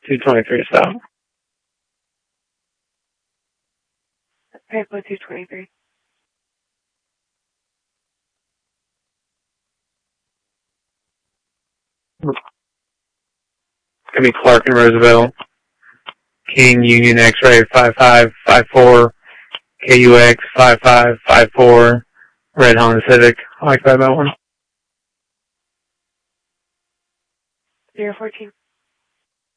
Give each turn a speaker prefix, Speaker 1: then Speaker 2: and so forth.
Speaker 1: 223 stop.
Speaker 2: Pampa 223.
Speaker 1: It's going to be Clark and Roosevelt. King Union X-ray 5554. KUX 5554. Red Honda Civic. I like that one.
Speaker 2: 014.